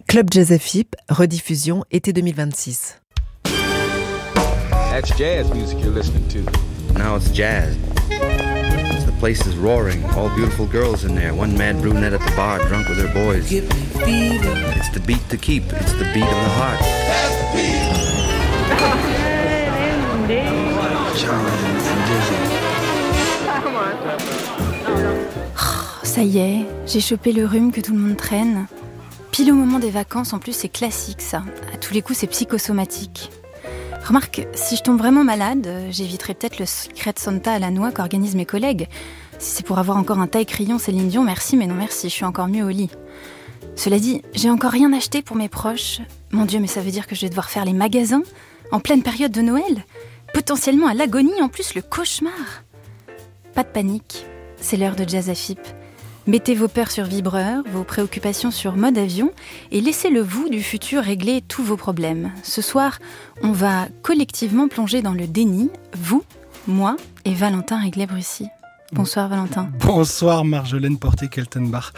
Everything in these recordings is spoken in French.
Club Jazz FIP, rediffusion été 2026. That's jazz music you're listening to. Now it's jazz. The place is roaring, all beautiful girls in there, one mad brunette at the bar, drunk with her boys. It's the beat to keep, it's the beat of the heart. Ça y est, j'ai chopé le rhume que tout le monde traîne. Pile au moment des vacances, en plus c'est classique ça. À tous les coups c'est psychosomatique. Remarque, si je tombe vraiment malade, j'éviterai peut-être le Secret Santa à la noix qu'organisent mes collègues. Si c'est pour avoir encore un taille-crayon Céline Dion, merci mais non merci, je suis encore mieux au lit. Cela dit, j'ai encore rien acheté pour mes proches. Mon Dieu, mais ça veut dire que je vais devoir faire les magasins en pleine période de Noël. Potentiellement à l'agonie, en plus le cauchemar. Pas de panique, c'est l'heure de Jazz FIP. Mettez vos peurs sur vibreur, vos préoccupations sur mode avion et laissez le vous du futur régler tous vos problèmes. Ce soir, on va collectivement plonger dans le déni, vous, moi et Valentin Réglet-Brussy. Bonsoir Valentin. Bonsoir Marjolaine Porté-Keltenbach.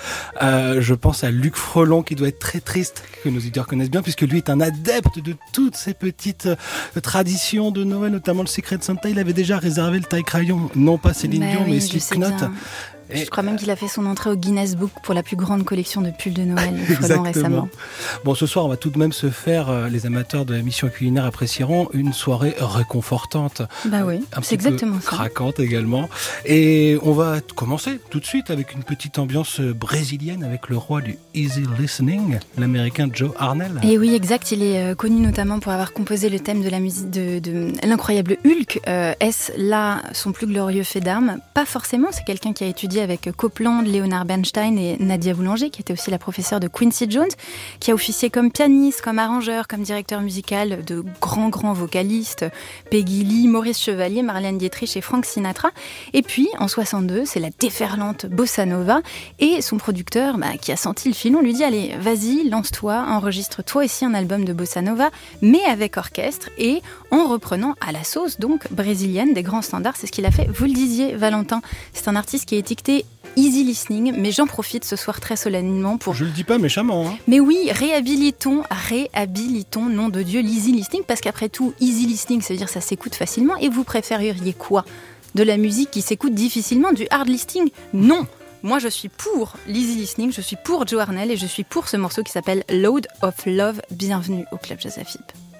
Je pense à Luc Frelon qui doit être très triste, que nos auditeurs connaissent bien, puisque lui est un adepte de toutes ces petites traditions de Noël, notamment le Secret Santa. Il avait déjà réservé le taille-crayon, non pas Céline Dion, mais Slipknot. Je crois même qu'il a fait son entrée au Guinness Book pour la plus grande collection de pulls de Noël récemment. Bon, ce soir, on va tout de même se faire, les amateurs de l'émission culinaire apprécieront, une soirée réconfortante. Bah oui, c'est exactement ça. Craquante également. Et on va commencer tout de suite avec une petite ambiance brésilienne avec le roi du easy listening, l'américain Joe Arnell. Et oui, exact. Il est connu notamment pour avoir composé le thème de la musique de l'incroyable Hulk. Est-ce là son plus glorieux fait d'armes ? Pas forcément, c'est quelqu'un qui a étudié avec Copland, Leonard Bernstein et Nadia Boulanger, qui était aussi la professeure de Quincy Jones, qui a officié comme pianiste, comme arrangeur, comme directeur musical de grands vocalistes, Peggy Lee, Maurice Chevalier, Marlène Dietrich et Frank Sinatra. Et puis, en 62, c'est la déferlante bossa nova, et son producteur, qui a senti le filon, lui dit « Allez, vas-y, lance-toi, enregistre toi aussi un album de bossa nova, mais avec orchestre, et en reprenant à la sauce, donc, brésilienne, des grands standards. » C'est ce qu'il a fait, vous le disiez, Valentin. C'est un artiste qui est étiqueté easy listening, mais j'en profite ce soir très solennellement pour... Je le dis pas méchamment, hein. Mais oui, réhabilitons, nom de Dieu, l'easy listening, parce qu'après tout, easy listening, ça veut dire ça s'écoute facilement, et vous préféreriez quoi ? De la musique qui s'écoute difficilement, du hard listening ? Non ! Moi, je suis pour l'easy listening, je suis pour Joe Arnell, et je suis pour ce morceau qui s'appelle Load of Love. Bienvenue au Club Jazz FIP.